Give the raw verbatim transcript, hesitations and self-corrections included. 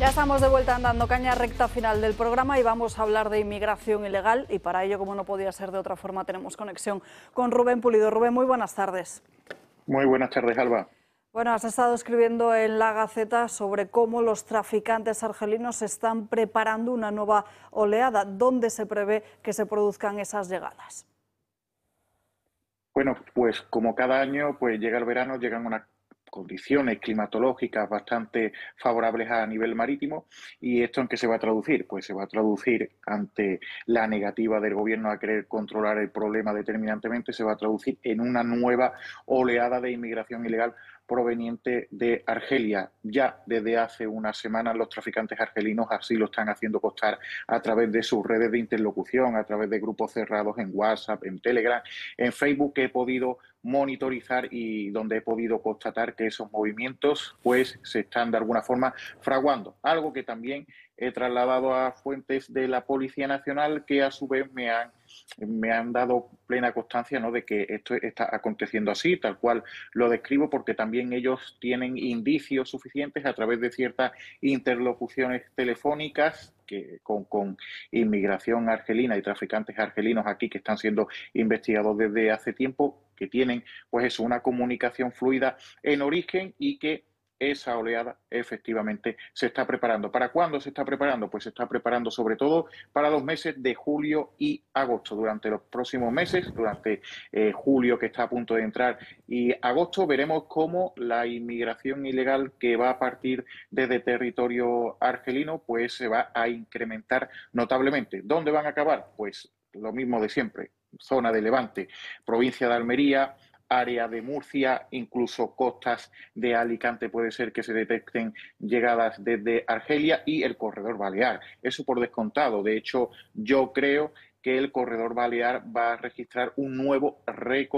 Ya estamos de vuelta andando caña, recta final del programa, y vamos a hablar de inmigración ilegal, y para ello, como no podía ser de otra forma, tenemos conexión con Rubén Pulido. Rubén, muy buenas tardes. Muy buenas tardes, Alba. Bueno, has estado escribiendo en La Gaceta sobre cómo los traficantes argelinos están preparando una nueva oleada. ¿Dónde se prevé que se produzcan esas llegadas? Bueno, pues como cada año, pues llega el verano, llegan unas condiciones climatológicas bastante favorables a nivel marítimo. ¿Y esto en qué se va a traducir? Pues se va a traducir, ante la negativa del gobierno a querer controlar el problema determinantemente, se va a traducir en una nueva oleada de inmigración ilegal proveniente de Argelia. Ya desde hace unas semanas los traficantes argelinos así lo están haciendo constar a través de sus redes de interlocución, a través de grupos cerrados en WhatsApp, en Telegram, en Facebook, que he podido monitorizar y donde he podido constatar que esos movimientos pues se están de alguna forma fraguando. Algo que también he trasladado a fuentes de la Policía Nacional, que a su vez me han, me han dado plena constancia, ¿no?, de que esto está aconteciendo así, tal cual lo describo, porque también ellos tienen indicios suficientes a través de ciertas interlocuciones telefónicas que, con, con inmigración argelina y traficantes argelinos aquí que están siendo investigados desde hace tiempo, que tienen pues eso, una comunicación fluida en origen, y que esa oleada efectivamente se está preparando. ¿Para cuándo se está preparando? Pues se está preparando sobre todo para los meses de julio y agosto. Durante los próximos meses, durante eh, julio, que está a punto de entrar, y agosto, veremos cómo la inmigración ilegal que va a partir desde territorio argelino pues se va a incrementar notablemente. ¿Dónde van a acabar? Pues lo mismo de siempre: zona de Levante, provincia de Almería, área de Murcia, incluso costas de Alicante puede ser que se detecten llegadas desde Argelia, y el corredor balear. Eso por descontado. De hecho, yo creo que el corredor balear va a registrar un nuevo récord